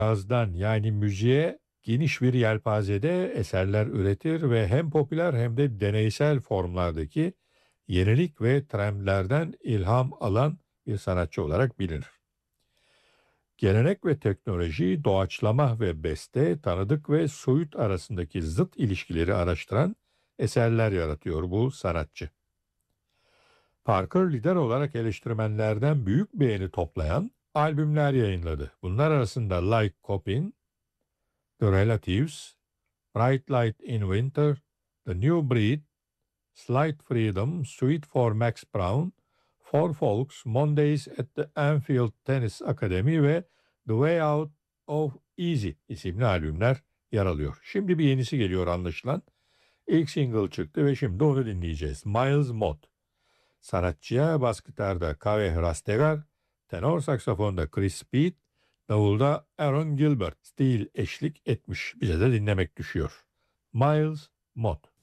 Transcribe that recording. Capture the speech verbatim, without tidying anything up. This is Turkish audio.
Cazdan yani müziğe geniş bir yelpazede eserler üretir ve hem popüler hem de deneysel formlardaki yenilik ve trendlerden ilham alan bir sanatçı olarak bilinir. Gelenek ve teknoloji, doğaçlama ve beste, tanıdık ve soyut arasındaki zıt ilişkileri araştıran eserler yaratıyor bu sanatçı. Parker lider olarak eleştirmenlerden büyük beğeni toplayan albümler yayınladı. Bunlar arasında Like Copin, The Relatives, Bright Light in Winter, The New Breed, Slight Freedom, Suite for Max Brown, Four Folks, Mondays at the Anfield Tennis Academy ve The Way Out of Easy isimli albümler yer alıyor. Şimdi bir yenisi geliyor anlaşılan. İlk single çıktı ve şimdi onu dinleyeceğiz. Miles Mott. Sanatçıya bas gitarda Kaveh Rastegar, tenor saksafonda Chris Speed, davulda Aaron Gilbert Steele eşlik etmiş. Bize de dinlemek düşüyor. Miles Mott.